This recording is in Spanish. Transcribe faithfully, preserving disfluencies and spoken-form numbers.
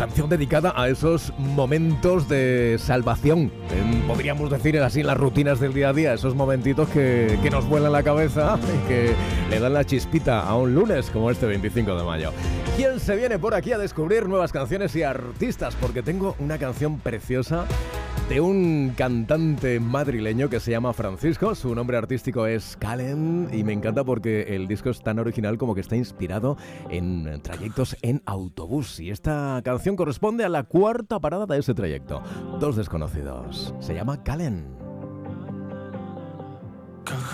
canción dedicada a esos momentos de salvación, en, podríamos decir así, en las rutinas del día a día, esos momentitos que, que nos vuelan la cabeza y que le dan la chispita a un lunes como este veinticinco de mayo. ¿Quién se viene por aquí a descubrir nuevas canciones y artistas? Porque tengo una canción preciosa de un cantante madrileño que se llama Francisco. Su nombre artístico es Calen y me encanta porque el disco es tan original como que está inspirado en trayectos en autobús. Y esta canción corresponde a la cuarta parada de ese trayecto. Dos desconocidos. Se llama Calen.